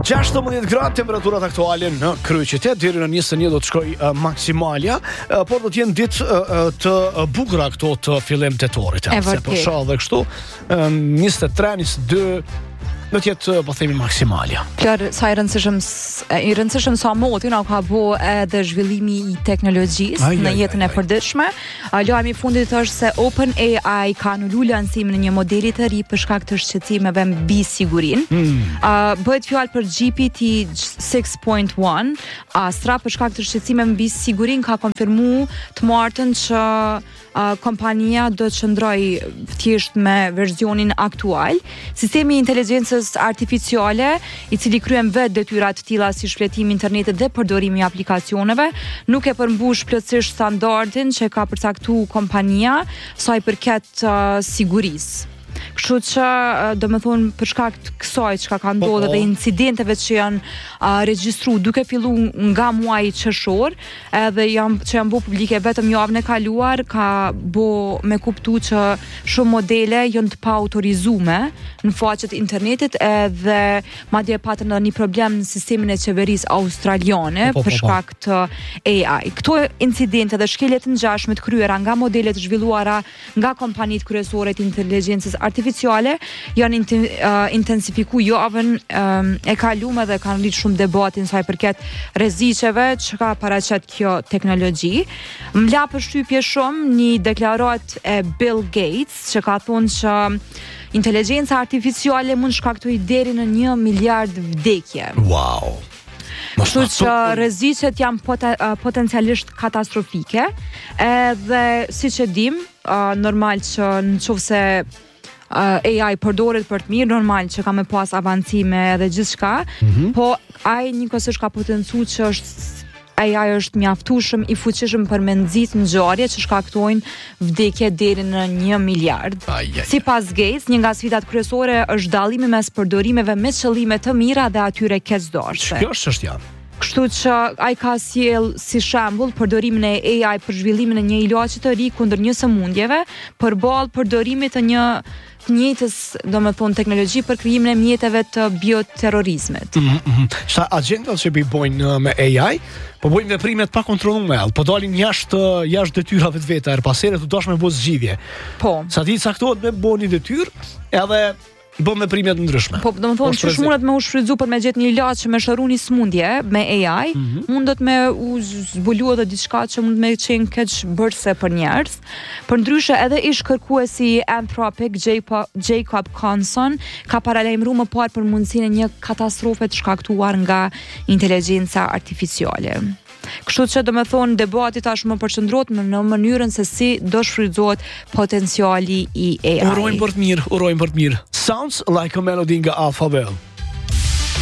16 gradë temperaturat aktuale në kryeqytet, deri në 21 do të shkojë maksimalja, por do të jenë ditë të bukura këto të fillim tetorit. Se po shoh edhe kështu, 23, 22 do të jetë po themi maksimalja. Klar, sa i rëndësishëm sa moti na ka bo edhe zhvillimi i teknologjisë në jetën e përditshme. Lajmi i fundit është se OpenAI ka anulu lancimin e një modeli të ri për shkak të shqetësimeve mbi sigurinë. Bëhet fjalë për GPT 6.1, Astra për shkak të shqetësimeve mbi sigurinë ka konfirmuar të martën që kompania do të qëndrojë thjesht me versionin aktual. Sistemi i inteligjencës artificiale, i cili kryen vetë detyra të tilla si shpletimi i internetit dhe përdorimi i aplikacioneve, nuk e përmbush plotësisht standardin që ka përcaktuar kompania sa i përket sigurisë. Kështu që, domethënë, për shkak të kësaj çka ka ndodhur dhe incidenteve që janë regjistruar duke filluar nga muaji qershor, edhe që janë bërë publike vetëm javën e kaluar, ka bë me kuptu që shumë modele janë të paautorizuar në faqet e internetit, edhe madje patën edhe një problem në sistemin e qeverisë australiane për shkak të AI. Këto incidente dhe shkelje të ngjashme të kryera nga modele të zhvilluara nga kompanitë kryesore të inteligjencës artificiale janë intensifiku javën e kaluar dhe kanë rritur shumë debatin sa i përket rreziqeve që ka paraqet kjo teknologji. M'la përshtypje shumë një deklaratë e Bill Gates që ka thonë që inteligjenca artificiale mund shkaktojë deri në 1 miliard vdekje. Wow. Kështu që rreziqet janë potencialisht katastrofike, edhe siç e dim, normal që nëse AI përdoret për të mirë, normal që ka me pas avancime edhe gjithçka, po ai njëkohësisht ka potencu që AI është mjaftueshëm i fuqishëm për me nxit ngjarje që shkaktojnë vdekje deri në 1 miliard. Sipas Gates, një nga sfidat kryesore është dallimi mes përdorimeve me qëllime të mira dhe atyre keqdorshme. Kjo është çështja. Kështu që ai ka sjell si shembull përdorimin e AI për zhvillimin e një ilaçi të ri kundër një sëmundjeve, përballë përdorimit të një njëjtës, domethënë, teknologji për krijimin e mjeteve të bioterrorizmit. Sa agjentat që bojnë me AI, po bojnë veprime të pakontrolluara, po dalin jashtë detyrave të veta, erpasere të dashme bëj zgjidhje. Po. Sa ti caktohet me bëni detyrë, edhe bën veprime të ndryshme. Po, domethënë, çu mundet me u shfrytzu për me gjetë një ilaç që me shëruni smundje me AI, mundet me u zbulu edhe diçka që mund me qenë keq bërse për njerëz. Përndryshe edhe ish kërkuesi Anthropic Jacob Conson ka paralajmëruar më parë për mundësinë e një katastrofe të shkaktuar nga inteligjenca artificiale. Kështu që domethënë debati tashmë përqendrohet në mënyrën se si do shfrytëzohet potenciali i AI. Urojmë për të mirë. Sounds like a melody nga Alphaville.